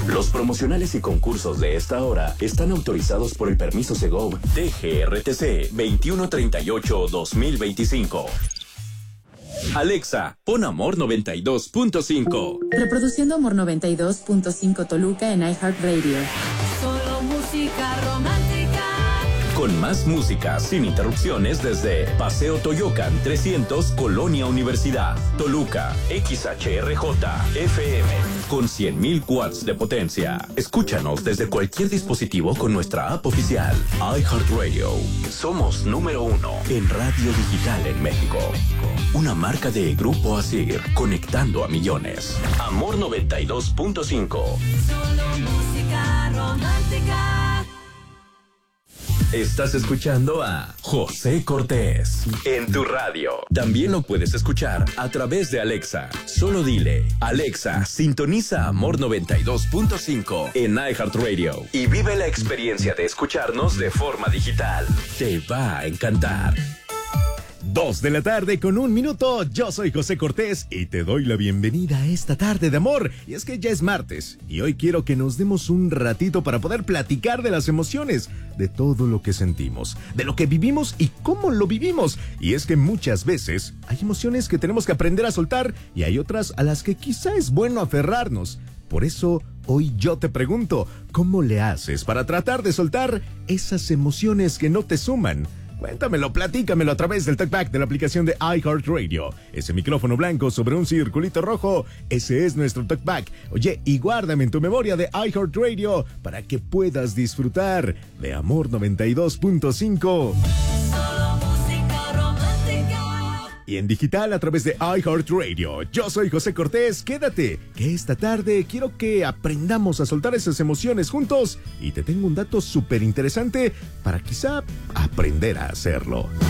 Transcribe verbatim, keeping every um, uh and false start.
Los promocionales y concursos de esta hora están autorizados por el permiso Segov T G R T C veintiuno treinta y ocho guión dos mil veinticinco. Alexa, pon Amor noventa y dos punto cinco. Reproduciendo Amor noventa y dos punto cinco Toluca en iHeartRadio. Solo música romántica. Con más música sin interrupciones desde Paseo Toyocan trescientos, Colonia Universidad, Toluca, X H R J F M, con cien mil watts de potencia. Escúchanos desde cualquier dispositivo con nuestra app oficial, iHeartRadio. Somos número uno en radio digital en México. Una marca de Grupo Asir, conectando a millones. Amor noventa y dos punto cinco. Solo música romántica. Estás escuchando a José Cortés en tu radio. También lo puedes escuchar a través de Alexa. Solo dile, Alexa, sintoniza Amor noventa y dos punto cinco en iHeartRadio y vive la experiencia de escucharnos de forma digital. Te va a encantar. Dos de la tarde con un minuto. Yo soy José Cortés y te doy la bienvenida a esta tarde de amor. Y es que ya es martes y hoy quiero que nos demos un ratito para poder platicar de las emociones, de todo lo que sentimos, de lo que vivimos y cómo lo vivimos. Y es que muchas veces hay emociones que tenemos que aprender a soltar y hay otras a las que quizá es bueno aferrarnos. Por eso hoy yo te pregunto, ¿cómo le haces para tratar de soltar esas emociones que no te suman? Cuéntamelo, platícamelo a través del talkback de la aplicación de iHeartRadio. Ese micrófono blanco sobre un circulito rojo, ese es nuestro talkback. Oye, y guárdame en tu memoria de iHeartRadio para que puedas disfrutar de Amor noventa y dos punto cinco. Y en digital a través de iHeartRadio. Yo soy José Cortés, quédate, que esta tarde quiero que aprendamos a soltar esas emociones juntos y te tengo un dato súper interesante para quizá aprender a hacerlo.